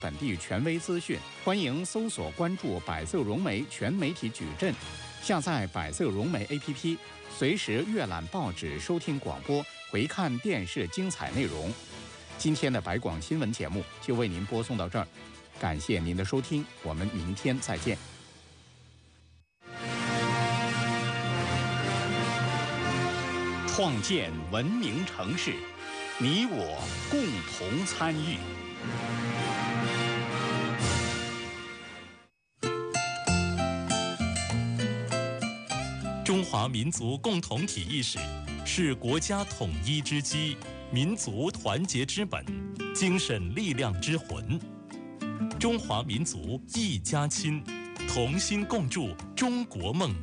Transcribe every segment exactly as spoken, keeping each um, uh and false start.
本地权威资讯。欢迎搜索关注百色融媒全媒体矩阵，下载百色融媒 A P P， 随时阅览报纸、收听广播、回看电视精彩内容。今天的百广新闻节目就为您播送到这儿，感谢您的收听，我们明天再见。创建文明城市，你我共同参与。 中华民族共同体意识是国家统一之基，民族团结之本，精神力量之魂。中华民族一家亲，同心共筑中国梦。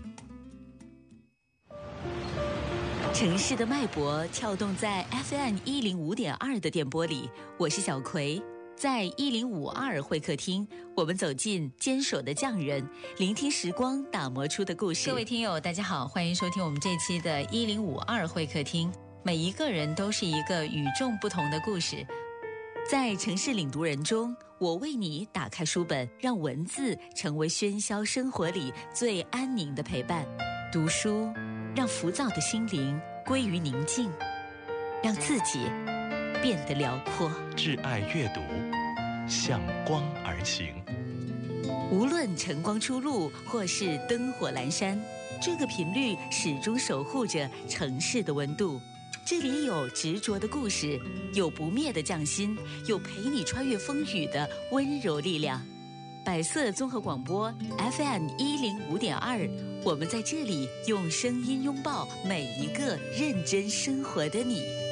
城市的脉搏跳动在 F M 一零五点二的电波里，我是小葵。在一零五二会客厅，我们走进坚守的匠人，聆听时光打磨出的故事。各位听友大家好，欢迎收听我们这期的一零五二会客厅。每一个人都是一个与众不同的故事。在城市领读人中，我为你打开书本，让文字成为喧嚣生活里最安宁的陪伴。读书让浮躁的心灵归于宁静，让自己变得辽阔。 挚爱阅读，向光而行。 无论晨光初露或是灯火阑珊，这个频率始终守护着城市的温度。这里有执着的故事，有不灭的匠心，有陪你穿越风雨的温柔力量。百色综合广播 F M 一零五点二，我们在这里用声音拥抱每一个认真生活的你。